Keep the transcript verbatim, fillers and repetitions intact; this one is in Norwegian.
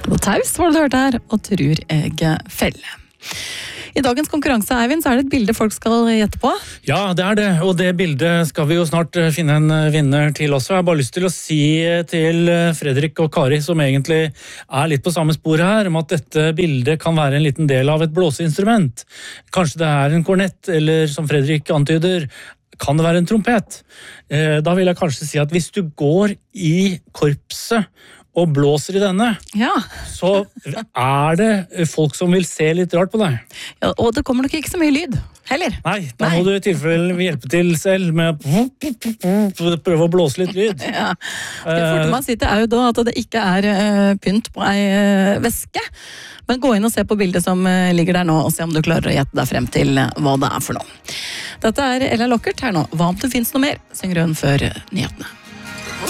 Og taus var det du hørte her, og tror jeg felle. I dagens konkurranse, Eivind, så er det et bilde folk skal gjette på. Ja, det er det, og det bildet skal vi jo snart finne en vinner til også. Jeg har bare lyst til å si til Fredrik og Kari, som egentlig er litt på samme spor her, om at dette bildet kan være en liten del av et blåseinstrument. Kanskje det er en kornett, eller som Fredrik antyder, kan det være en trompet. Da vil jeg kanskje si at hvis du går i korpset og blåser i denne, ja. så er det folk som vil se litt rart på deg. Ja, og det kommer nok ikke så mye lyd, heller. Nei, da Nei. må du i tilfelle hjelpe til selv med å prøve å blåse litt lyd. Ja. Det forte man sier er jo da at det ikke er uh, pynt på ei uh, veske, men gå inn og se på bildet som uh, ligger der nå, og se om du klarer å gjette deg frem til uh, hva det er for noe. Dette er Ella Lockert her nå. Hva om det finnes noe mer? Synger hun før uh, nyhetene.